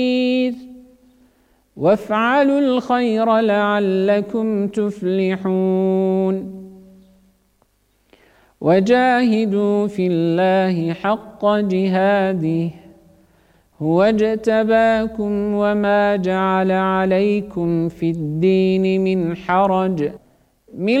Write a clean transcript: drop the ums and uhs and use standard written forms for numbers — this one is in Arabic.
وافعلوا الخير لعلكم تفلحون وجاهدوا في الله حق جهاده هو اجتباكم وما جعل عليكم في الدين من حرج